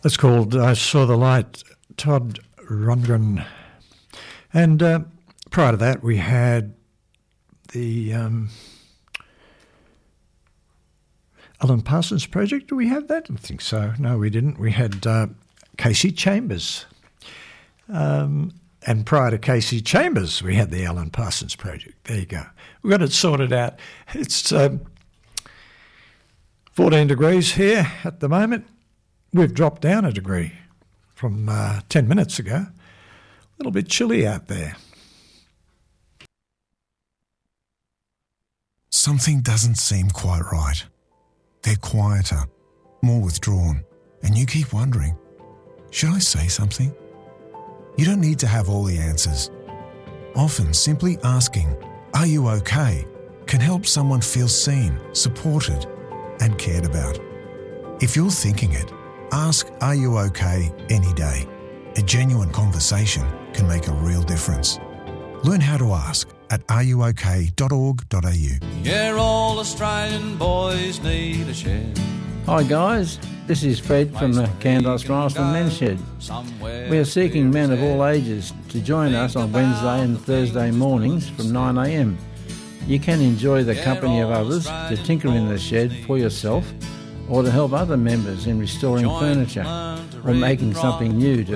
That's called I Saw the Light, Todd Rundgren. And prior to that, we had the Alan Parsons Project. Do we have that? I think so. No, we didn't. We had Casey Chambers. And prior to Casey Chambers, we had the Alan Parsons Project. There you go. We've got it sorted out. It's 14 degrees here at the moment. We've dropped down a degree from 10 minutes ago. A little bit chilly out there. Something doesn't seem quite right. They're quieter, more withdrawn, and you keep wondering, should I say something? You don't need to have all the answers. Often simply asking, "Are you okay?" can help someone feel seen, supported, and cared about. If you're thinking it, ask, "Are you okay?" any day. A genuine conversation can make a real difference. Learn how to ask at areyouok.org.au. Yeah, all Australian boys need a shed. Hi guys, this is Fred from the Candice Marston Men's Shed. We are seeking men of all ages to join us on Wednesday and Thursday mornings from 9 a.m. You can enjoy the company of others to tinker in the shed for yourself or to help other members in restoring furniture or making something new to